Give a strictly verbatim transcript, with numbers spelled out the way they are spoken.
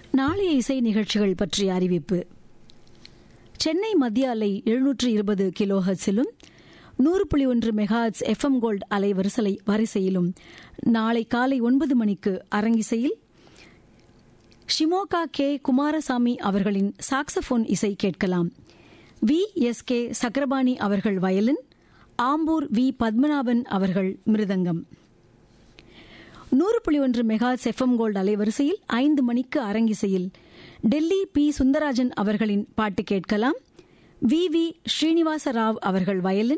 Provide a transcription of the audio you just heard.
நாளைய இசை நிகழ்ச்சிகள் பற்றிய அறிவிப்பு. சென்னை மத்திய அலை எழுநூற்று இருபது கிலோ ஹெர்ட்ஸிலும் நூறு புள்ளி ஒன்று மெகாஹெர்ட்ஸ் எஃப் எம் கோல்டு அலை வரிசை வரிசையிலும் நாளை காலை ஒன்பது மணிக்கு அரங்கிசையில் ஷிமோகா கே குமாரசாமி அவர்களின் சாக்ஸபோன் இசை கேட்கலாம். வி எஸ் கே சக்கரபாணி அவர்கள் வயலின், ஆம்பூர் வி பத்மநாபன் அவர்கள் மிருதங்கம். நூறு புள்ளி ஒன்று மெகாஹெர்ட்ஸ் எஃப் எம் கோல்டு அலைவரிசையில் ஐந்து மணிக்கு அரங்கிசையில் டெல்லி பி சுந்தரராஜன் அவர்களின் பாட்டு கேட்கலாம். வி வி ஸ்ரீனிவாச ராவ் அவர்கள் வயலின்,